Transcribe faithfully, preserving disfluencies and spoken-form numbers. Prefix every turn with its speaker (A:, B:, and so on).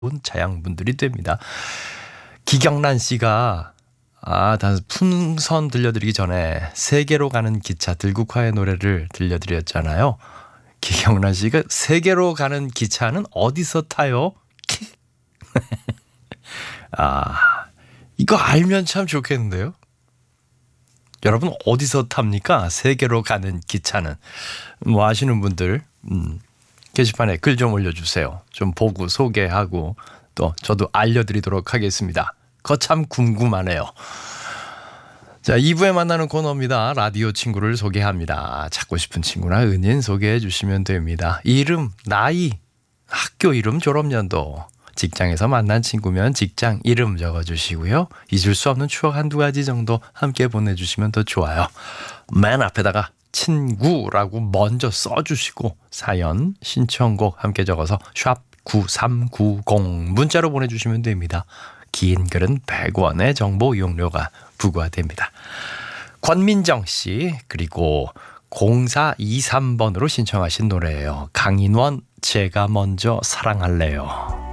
A: 자양분들이 됩니다. 기경란 씨가 아, 다 풍선 들려드리기 전에 세계로 가는 기차 들국화의 노래를 들려드렸잖아요. 기경란 씨가 세계로 가는 기차는 어디서 타요? 아, 이거 알면 참 좋겠는데요. 여러분 어디서 탑니까? 세계로 가는 기차는. 뭐 아시는 분들 음, 게시판에 글 좀 올려주세요. 좀 보고 소개하고 또 저도 알려드리도록 하겠습니다. 그거 참 궁금하네요. 자, 이 부에 만나는 코너입니다. 라디오 친구를 소개합니다. 찾고 싶은 친구나 은인 소개해 주시면 됩니다. 이름, 나이, 학교 이름, 졸업연도, 직장에서 만난 친구면 직장 이름 적어주시고요. 잊을 수 없는 추억 한두 가지 정도 함께 보내주시면 더 좋아요. 맨 앞에다가 친구라고 먼저 써주시고 사연, 신청곡 함께 적어서 샵 구삼구공 문자로 보내주시면 됩니다. 긴 글은 백 원의 정보 이용료가 부과됩니다. 권민정 씨 그리고 공사이삼 번으로 신청하신 노래예요. 강인원 제가 먼저 사랑할래요.